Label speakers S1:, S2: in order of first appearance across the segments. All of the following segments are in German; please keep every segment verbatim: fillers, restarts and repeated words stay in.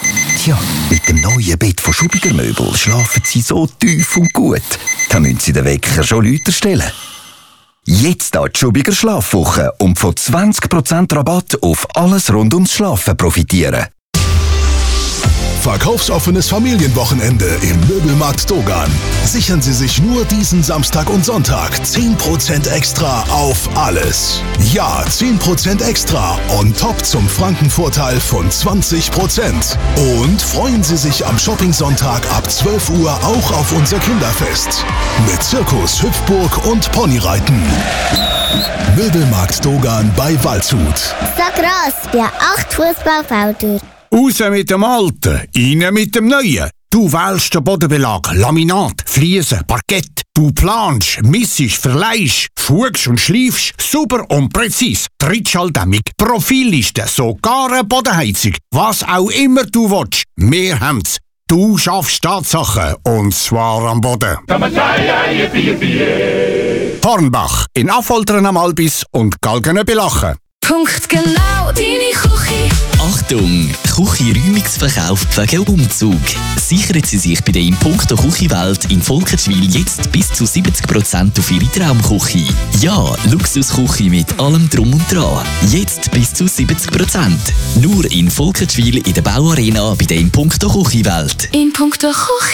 S1: Tja, mit dem neuen Bett von Schubiger Möbel schlafen Sie so tief und gut. Da müssen Sie den Wecker schon lauter stellen. Jetzt da die Schubiger Schlafwoche und von zwanzig Prozent Rabatt auf alles rund ums Schlafen profitieren.
S2: Verkaufsoffenes Familienwochenende im Möbelmarkt Dogan. Sichern Sie sich nur diesen Samstag und Sonntag zehn Prozent extra auf alles. Ja, zehn Prozent extra on top zum Frankenvorteil von zwanzig Prozent. Und freuen Sie sich am Shopping-Sonntag ab zwölf Uhr auch auf unser Kinderfest. Mit Zirkus, Hüpfburg und Ponyreiten. Möbelmarkt Dogan bei Waldshut.
S3: So gross wie acht Fußballfelder.
S4: Raus mit dem Alten, rein mit dem Neuen. Du wählst den Bodenbelag, Laminat, Fliesen, Parkett. Du planst, missest, verleihst, fugst und schleifst, sauber und präzis. Trittschalldämmung, Profilliste, sogar eine Bodenheizung. Was auch immer du willst, wir haben's. Du schaffst Tatsachen, und zwar am Boden. Hornbach, in Affoltern am Albis und Galgenöbelachen.
S5: Punkt genau deine Küche.
S6: Achtung! Küche-Räumungsverkauf wegen Umzug. Sichern Sie sich bei der in puncto Küchenwelt in Volkertschwil jetzt bis zu siebzig Prozent auf Ihre Traumküche. Ja, Luxusküche mit allem Drum und Dran. Jetzt bis zu siebzig Prozent. Nur in Volkertschwil in der Bauarena bei der in puncto Küchenwelt.
S5: In puncto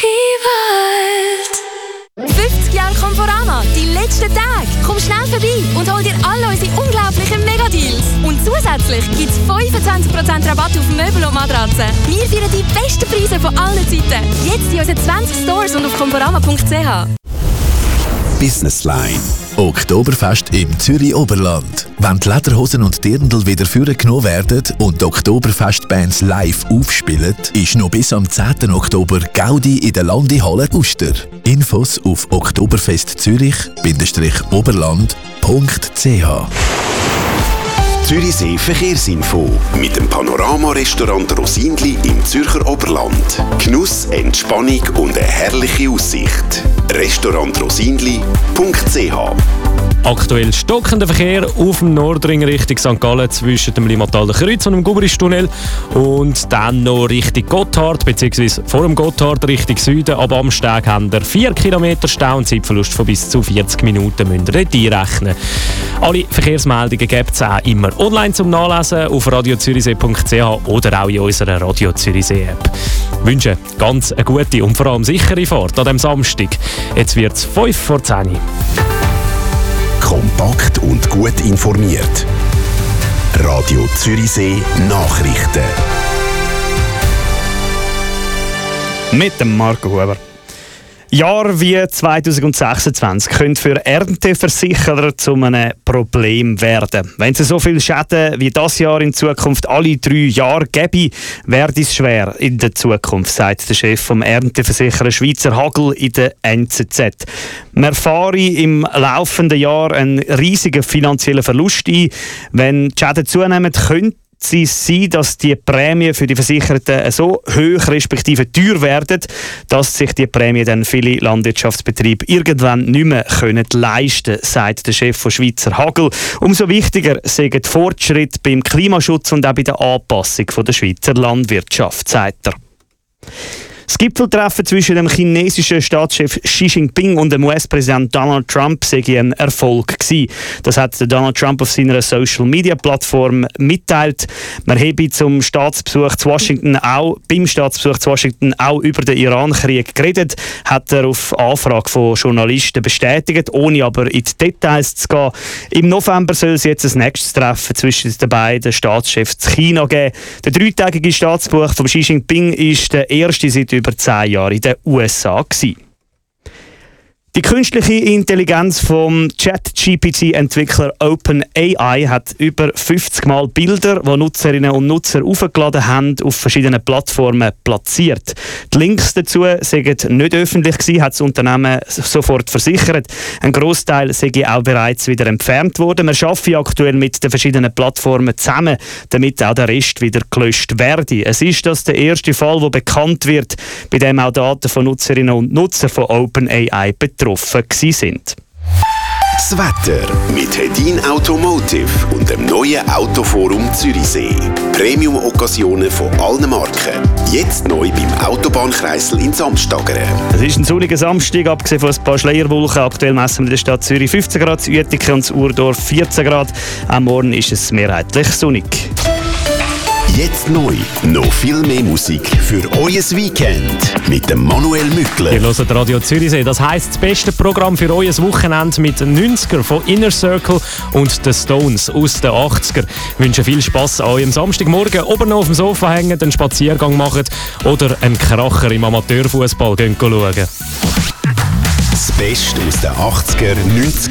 S5: Küchenwelt. fünfzig Jahre Conforama, die letzten Tage. Komm schnell vorbei und hol dir alle unsere unglaublichen Megadeals. Und zusätzlich gibt es fünfundzwanzig Prozent Rabatt auf Möbel und Matratzen. Wir feiern die besten Preise von allen Zeiten. Jetzt in unseren zwanzig Stores und auf conforama punkt c h.
S7: Business Line. Oktoberfest im Zürich Oberland. Wenn die Lederhosen und Dirndl wieder vorgenommen werden und die Oktoberfest-Bands live aufspielen, ist noch bis am zehnten Oktober Gaudi in der Landehalle Uster. Infos auf oktoberfestzürich Oberland punkt c h.
S8: Zürichsee Verkehrsinfo mit dem Panorama-Restaurant Rosinli im Zürcher Oberland. Genuss, Entspannung und eine herrliche Aussicht. restaurant rosinli punkt c h.
S9: Aktuell stockender Verkehr auf dem Nordring Richtung Sankt Gallen zwischen dem Limataler Kreuz und dem Gubristunnel und dann noch Richtung Gotthard bzw. vor dem Gotthard Richtung Süden. Aber am Steg haben wir vier Kilometer Stau und Zeitverlust von bis zu vierzig Minuten müsst ihr dort einrechnen. Alle Verkehrsmeldungen gibt es auch immer online zum Nachlesen auf radio zürichsee punkt c h oder auch in unserer Radio Zürichsee App. Ich wünsche ganz eine gute und vor allem sichere Fahrt an diesem Samstag. Jetzt wird es fünf vor zehn.
S8: Kompakt und gut informiert. Radio Zürichsee Nachrichten.
S10: Mit dem Marco Huber. Jahr wie zwanzig sechsundzwanzig könnte für Ernteversicherer zu einem Problem werden. Wenn es so viele Schäden wie das Jahr in Zukunft alle drei Jahre gäbe, wäre es schwer in der Zukunft, sagt der Chef vom Ernteversicherer Schweizer Hagel in der N Z Z. Man fahre im laufenden Jahr einen riesigen finanziellen Verlust ein. Wenn die Schäden zunehmen, könnte sie sein, dass die Prämien für die Versicherten so hoch respektive teuer werden, dass sich die Prämien dann viele Landwirtschaftsbetriebe irgendwann nicht mehr können leisten können, sagt der Chef von Schweizer Hagel. Umso wichtiger sind die Fortschritte beim Klimaschutz und auch bei der Anpassung der Schweizer Landwirtschaft, sagt er. Das Gipfeltreffen zwischen dem chinesischen Staatschef Xi Jinping und dem U S-Präsident Donald Trump sei ein Erfolg gewesen. Das hat Donald Trump auf seiner Social-Media-Plattform mitteilt. Man habe zum Staatsbesuch zu Washington auch, beim Staatsbesuch zu Washington auch über den Iran-Krieg geredet, hat er auf Anfrage von Journalisten bestätigt, ohne aber in die Details zu gehen. Im November soll es jetzt ein nächstes Treffen zwischen den beiden Staatschefs zu China geben. Der dreitägige Staatsbesuch von Xi Jinping ist der erste seit über zehn Jahren in den U S A gewesen. Die künstliche Intelligenz vom Chat-G P T-Entwickler OpenAI hat über fünfzig Mal Bilder, die Nutzerinnen und Nutzer aufgeladen haben, auf verschiedenen Plattformen platziert. Die Links dazu sind nicht öffentlich gewesen, hat das Unternehmen sofort versichert. Ein Grossteil sei auch bereits wieder entfernt worden. Wir arbeiten aktuell mit den verschiedenen Plattformen zusammen, damit auch der Rest wieder gelöscht werde. Es ist das der erste Fall, der bekannt wird, bei dem auch Daten von Nutzerinnen und Nutzern von OpenAI betroffen sind.
S8: Das Wetter mit Hedin Automotive und dem neuen Autoforum Zürichsee. Premium-Occasionen von allen Marken. Jetzt neu beim Autobahnkreisel in Samstageren.
S10: Es ist ein sonniger Samstag, abgesehen von ein paar Schleierwolken. Aktuell messen wir in der Stadt Zürich fünfzehn Grad, in Uetingen und Urdorf vierzehn Grad. Am Morgen ist es mehrheitlich sonnig.
S8: Jetzt neu. Noch viel mehr Musik für euer Weekend. Mit dem Manuel Mückler.
S9: Ihr hört Radio Zürichsee. Das heisst, das beste Programm für euer Wochenende mit neunziger von Inner Circle und The Stones aus den achtziger. Ich wünsche viel Spass an eurem Samstagmorgen. Oben noch auf dem Sofa hängen, einen Spaziergang machen oder einen Kracher im Amateurfußball schauen.
S8: Das Beste aus den achtziger, neunziger